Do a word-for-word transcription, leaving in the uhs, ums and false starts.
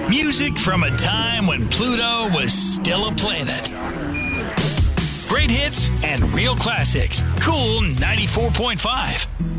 Music from a time when Pluto was still a planet. Great hits and real classics. Cool ninety-four point five.